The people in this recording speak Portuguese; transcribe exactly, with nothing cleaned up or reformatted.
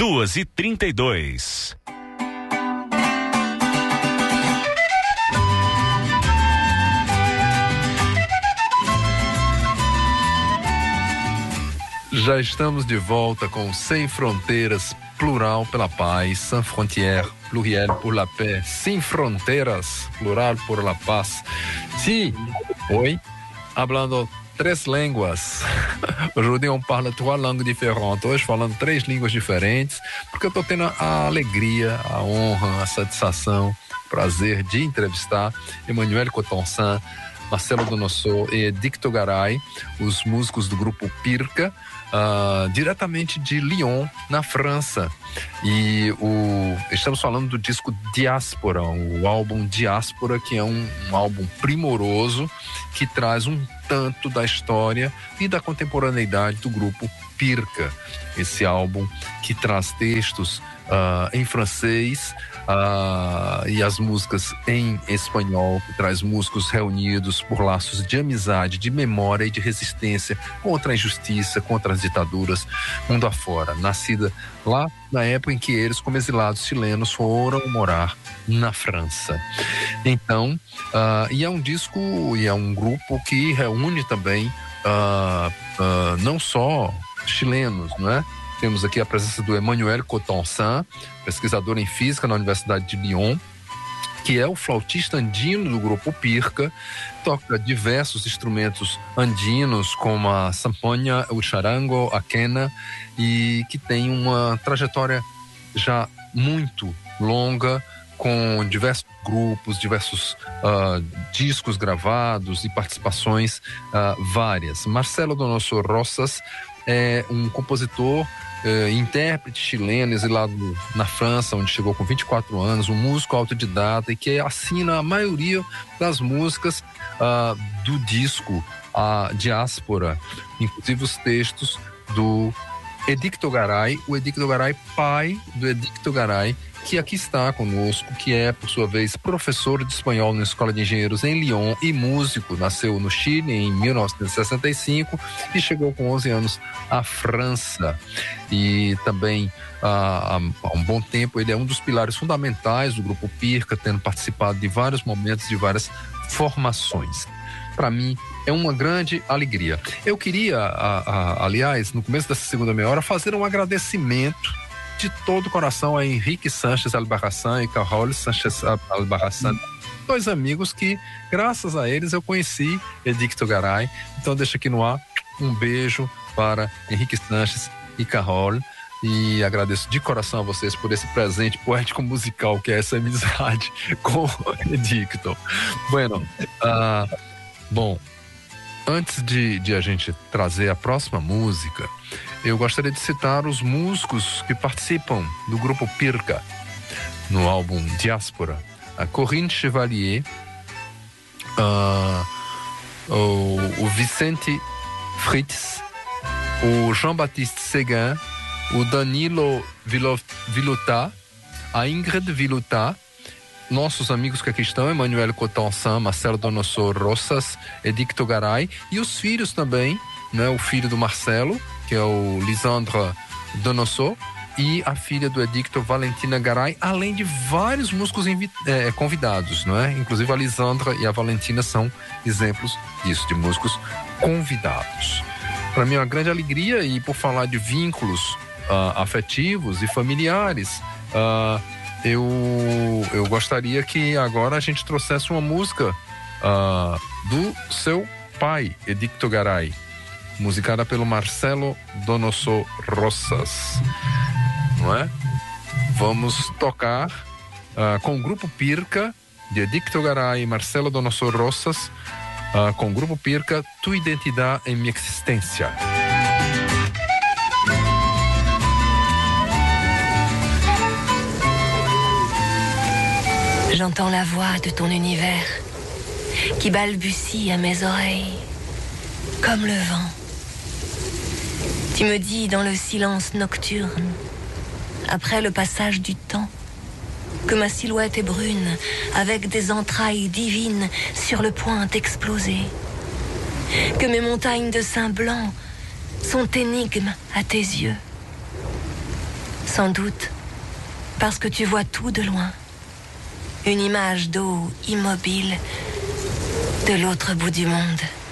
duas e trinta e dois. Já estamos de volta com Sem Fronteiras, plural pela paz, sans frontières, pluriel pour la paix, sem fronteiras, plural por la paz. Sim, oi, hablando três línguas. Aujourd'hui on parle trois langues différentes. Hoje falando três línguas diferentes, porque eu estou tendo a alegria, a honra, a satisfação, o prazer de entrevistar Emmanuel Cotonsan, Marcelo Donoso e Edicto Garay, os músicos do grupo Pirca, uh, diretamente de Lyon, na França. E o, estamos falando do disco Diáspora, o álbum Diáspora, que é um, um álbum primoroso, que traz um tanto da história e da contemporaneidade do grupo Pirca. Esse álbum que traz textos uh, em francês, Uh, e as músicas em espanhol, que traz músicos reunidos por laços de amizade, de memória e de resistência contra a injustiça, contra as ditaduras mundo afora, nascida lá na época em que eles, como exilados chilenos, foram morar na França. Então, uh, e é um disco, e é um grupo que reúne também uh, uh, não só chilenos, não é? Temos aqui a presença do Emmanuel Cotonsan, pesquisador em física na Universidade de Lyon, que é o flautista andino do grupo Pirca, toca diversos instrumentos andinos, como a sanfona, o charango, a quena, e que tem uma trajetória já muito longa, com diversos grupos, diversos uh, discos gravados e participações uh, várias. Marcelo Donoso Rosas é um compositor, eh, intérprete chileno, exilado na França, onde chegou com vinte e quatro anos, um músico autodidata e que assina a maioria das músicas uh, do disco A Diáspora, inclusive os textos do Edicto Garay, o Edicto Garay, pai do Edicto Garay, que aqui está conosco, que é, por sua vez, professor de espanhol na Escola de Engenheiros em Lyon e músico. Nasceu no Chile em mil novecentos e sessenta e cinco e chegou com onze anos à França. E também, há, há um bom tempo, ele é um dos pilares fundamentais do grupo Pirca, tendo participado de vários momentos, de várias formações. Para mim, é uma grande alegria. Eu queria, a, a, aliás, no começo dessa segunda meia hora, fazer um agradecimento de todo o coração a Henrique Sánchez Albarracin e Carol Sánchez Albarracin, dois amigos que, graças a eles, eu conheci Edicto Garay. Então, deixo aqui no ar um beijo para Henrique Sánchez e Carol, e agradeço de coração a vocês por esse presente poético-musical que é essa amizade com Edicto. Bueno, uh, bom, antes de, de a gente trazer a próxima música, eu gostaria de citar os músicos que participam do grupo Pirca no álbum Diáspora. A Corinne Chevalier, uh, o, o Vicente Fritz, o Jean-Baptiste Seguin, o Danilo Viluta, a Ingrid Viluta, nossos amigos que aqui estão, Emmanuel Cotonsan, Marcelo Donoso Rosas, Edicto Garay, e os filhos também, né, o filho do Marcelo, que é o Lisandre Donoso, e a filha do Edicto, Valentina Garay, além de vários músicos é, convidados, não é? Inclusive a Lisandra e a Valentina são exemplos disso, de músicos convidados. Para mim é uma grande alegria, e por falar de vínculos uh, afetivos e familiares, uh, eu, eu gostaria que agora a gente trouxesse uma música uh, do seu pai, Edicto Garay, musicada pelo Marcelo Donoso Rosas, não é? Vamos tocar uh, com o grupo Pirca, de Edicto Garay e Marcelo Donoso Rosas, uh, com o grupo Pirca, Tu Identidade em Minha Existência. J'entends la voix de ton univers qui balbutie à mes oreilles comme le vent. Tu me dis dans le silence nocturne, après le passage du temps, que ma silhouette est brune, avec des entrailles divines sur le point d'exploser. Que mes montagnes de sein blanc sont énigmes à tes yeux. Sans doute parce que tu vois tout de loin. Une image d'eau immobile de l'autre bout du monde.